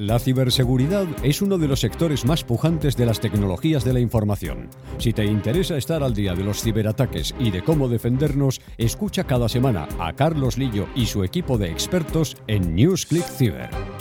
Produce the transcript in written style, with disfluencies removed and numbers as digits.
La ciberseguridad es uno de los sectores más pujantes de las tecnologías de la información. Si te interesa estar al día de los ciberataques y de cómo defendernos, escucha cada semana a Carlos Lillo y su equipo de expertos en NewsClick Cyber.